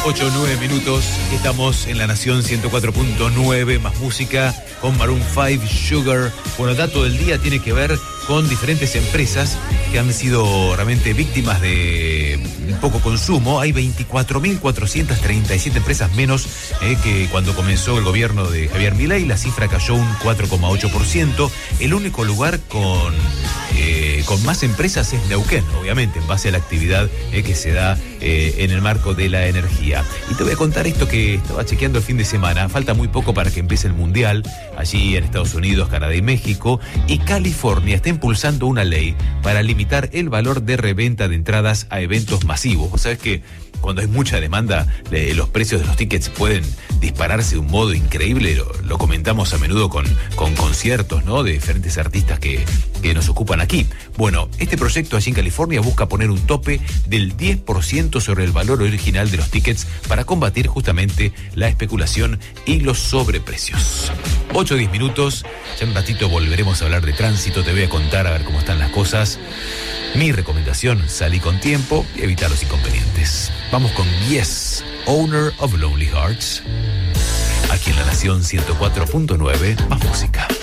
8 o 9 minutos, estamos en La Nación 104.9, más música con Maroon 5, Sugar. Bueno, el dato del día tiene que ver con diferentes empresas que han sido realmente víctimas de poco consumo. Hay 24.437 empresas menos que cuando comenzó el gobierno de Javier Milei. La cifra cayó un 4,8%. El único lugar con más empresas es Neuquén, obviamente, en base a la actividad que se da en el marco de la energía. Y te voy a contar esto que estaba chequeando el fin de semana. Falta muy poco para que empiece el Mundial, allí en Estados Unidos, Canadá y México, y California está impulsando una ley para limitar el valor de reventa de entradas a eventos masivos. Vos sabés que cuando hay mucha demanda, los precios de los tickets pueden dispararse de un modo increíble. Lo comentamos a menudo con conciertos, ¿no?, de diferentes artistas que nos ocupan aquí. Bueno, este proyecto allí en California busca poner un tope del 10% sobre el valor original de los tickets para combatir justamente la especulación y los sobreprecios. 8 o 10 minutos, ya en un ratito volveremos a hablar de tránsito, te voy a contar a ver cómo están las cosas. Mi recomendación, salí con tiempo y evitar los inconvenientes. Vamos con Yes, Owner of Lonely Hearts, aquí en La Nación 104.9, más música.